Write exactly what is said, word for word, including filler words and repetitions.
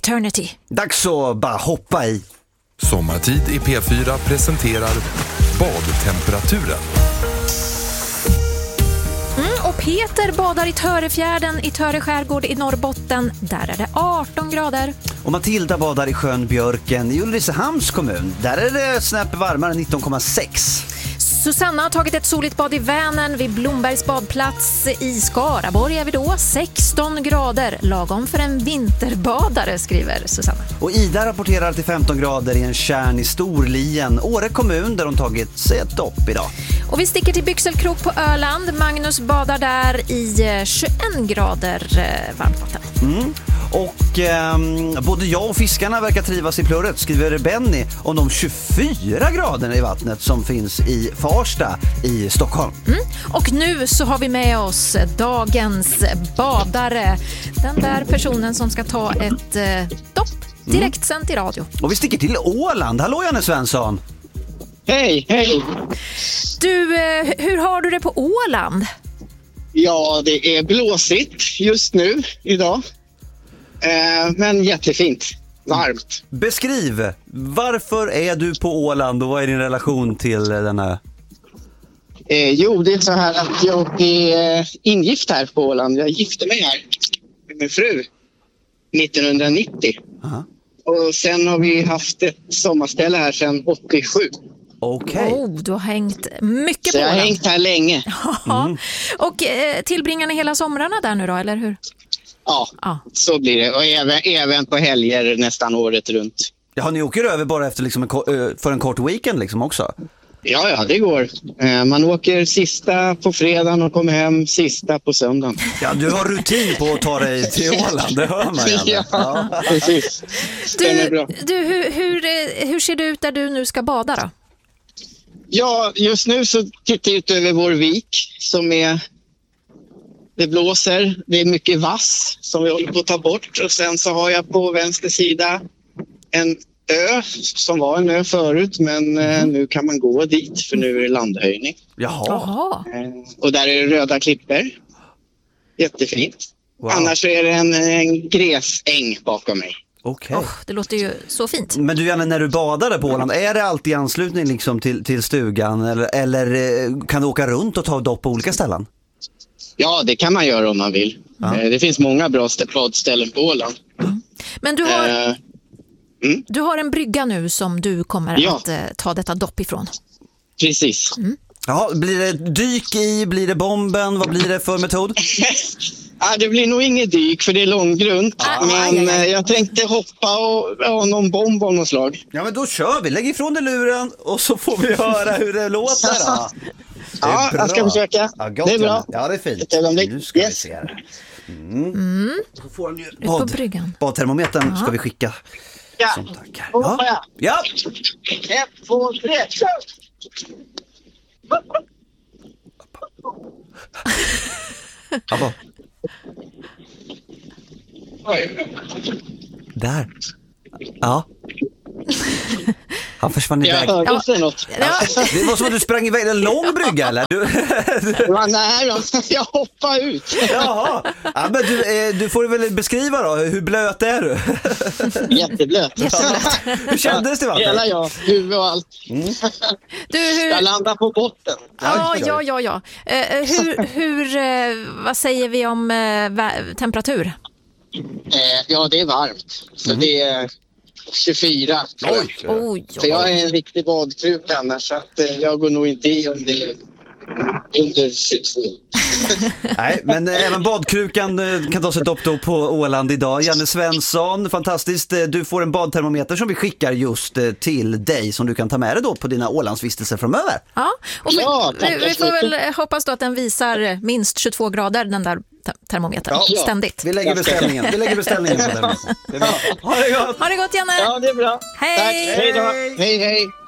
Eternity. Dags att bara hoppa i. Sommartid i P fyra presenterar badtemperaturen. Mm, och Peter badar i Törefjärden i Töre skärgård i Norrbotten. Där är det arton grader. Och Matilda badar i sjön Björken i Ulricehamns kommun. Där är det snäpp varmare, nitton komma sex. Susanna har tagit ett soligt bad i Vänern vid Blombergs badplats. I Skaraborg är vi då sexton grader, lagom för en vinterbadare, skriver Susanna. Och Ida rapporterar till femton grader i en kärn i Storlien, Åre kommun, där de tagit sig ett dopp idag. Och vi sticker till Byxelkrok på Öland. Magnus badar där i tjugoett grader varmt vatten. Mm. Och eh, både jag och fiskarna verkar trivas i plurret, skriver Benny om de tjugofyra graderna i vattnet som finns i Farsta i Stockholm. Mm. Och nu så har vi med oss dagens badare. Den där personen som ska ta ett eh, dopp direkt sänt i radio. Och vi sticker till Åland. Hallå Janne Svensson. Hej, hej. Du, eh, hur har du det på Åland? Ja, det är blåsigt just nu idag. Eh, men jättefint. Varmt. Beskriv, varför är du på Åland och vad är din relation till denna? Eh, jo, det är så här att jag är ingift här på Åland. Jag gifte mig här med min fru nittonhundranittio. Aha. Och sen har vi haft ett sommarställe här sedan åttiosju. Okej. Okay. Oh, du har hängt mycket så på jag har Åland. hängt här länge. Mm. Och eh, tillbringar ni hela somrarna där nu då, eller hur? Ja, Ja, så blir det. Och även, även på helger nästan året runt. Ja, ni åker över bara efter liksom en, för en kort weekend liksom också? Ja, ja, det går. Man åker sista på fredagen och kommer hem sista på söndagen. Ja, du har rutin på att ta dig till Åland, det hör man. Ja, ja, precis. Du, bra. du hur, hur, hur ser det ut där du nu ska bada då? Ja, just nu så tittar jag ut över vår vik som är... Det blåser, det är mycket vass som vi håller på att ta bort. Och sen så har jag på vänster sida en ö som var en ö förut, men mm. eh, nu kan man gå dit för nu är det landhöjning. Jaha. Jaha. Eh, och där är det röda klippor. Jättefint. Wow. Annars är det en, en gräsäng bakom mig. Okej. Okay. Oh, det låter ju så fint. Men du Janne, när du badade på Åland, är det alltid i anslutning liksom till, till stugan eller, eller kan du åka runt och ta dopp på olika ställen? Ja, det kan man göra om man vill. Ja. Eh, det finns många bra badställen på Åland. Mm. Men du har... Eh, Mm. Du har en brygga nu som du kommer ja. att eh, ta detta dopp ifrån. Precis. Mm. Ja, blir det dyk i? Blir det bomben? Vad blir det för metod? Ja, det blir nog inget dyk för det är långgrunt. Ah, men aj, aj, aj. jag tänkte hoppa och ha någon bomb av något slag. Ja, men då kör vi. Lägg ifrån dig luren och så får vi höra hur det låter. Då. Det ja, jag ska försöka. Ja, gott, det är bra. Ja, det är fint. Nu ska yes. vi se det. Mm. Mm. Så får han ju bad, på bryggan. Badtermometern ska vi skicka. Ja, som tackar. Ja. Ja. Ja. Ett, två, tre, kör! Abba. Där. Ja. Han försvann iväg. Jag hörde ja. något. Ja. Det var som att du sprang iväg en lång brygga, eller? Du... ja, nej, jag hoppade ut. Jaha. Ja, men du, du får väl beskriva då. Hur blöt är du? Jätteblöt. Jätteblöt. Hur kändes det? Va? Hela jag, huvud och allt. Mm. Du, hur... Jag landar på botten. Ja, ja, ja. ja. Uh, hur, hur, uh, vad säger vi om uh, temperatur? Uh, ja, det är varmt. Så mm. det är... tjugofyra. Oj, oj, oj. För jag är en riktig badkruk annars, så att eh, jag går nog inte i om det är under tjugotvå. Nej, men eh, även badkrukan eh, kan ta sig ett dopp då på Åland idag. Janne Svensson, fantastiskt. Eh, du får en badtermometer som vi skickar just eh, till dig som du kan ta med dig då på dina Ålandsvistelser framöver. Ja, och ja, vi, vi får väl hoppas då att den visar minst tjugotvå grader, den där termometern, ja, ständigt. Vi lägger beställningen. Vi lägger beställningen på den. Det är bra. Ha det gott. Ha det gott, Janne. Ja, det är bra. Hej. Tack. Hej då. Hej, hej.